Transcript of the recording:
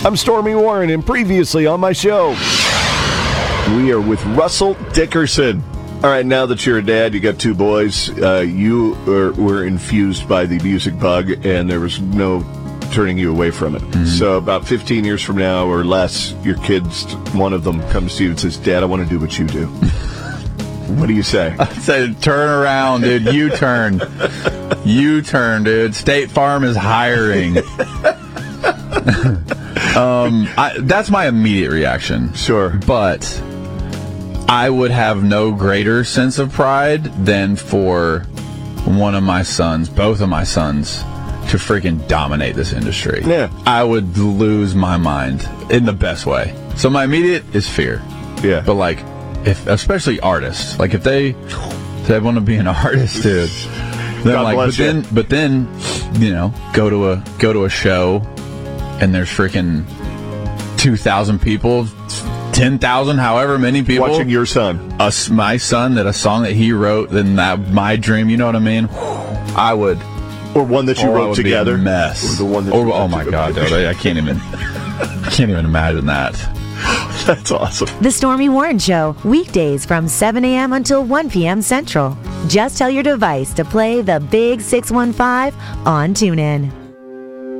I'm Stormy Warren, and previously on my show, we are with Russell Dickerson. All right, now that you're a dad, you got 2 boys, you were infused by the music bug, and there was no turning you away from it. Mm-hmm. So about 15 years from now or less, your kids, one of them comes to you and says, Dad, I want to do what you do. What do you say? I said, turn around, dude. U-turn. U-turn, dude. State Farm is hiring. That's my immediate reaction. Sure. But I would have no greater sense of pride than for one of my sons, both of my sons, to freaking dominate this industry. Yeah. I would lose my mind in the best way. So my immediate is fear. Yeah. But like, especially artists, like if they want to be an artist, dude, then God like, but then, you know, go to a show, and there's freaking 2,000 people, 10,000, however many people watching your son, my son, that a song that he wrote, then that my dream, you know what I mean? I would, or one that you wrote together, be a mess, or the one that oh my God, dude, I can't even imagine that. That's awesome. The Stormy Warren Show, weekdays from 7 a.m. until 1 p.m. Central. Just tell your device to play the Big 615 on TuneIn.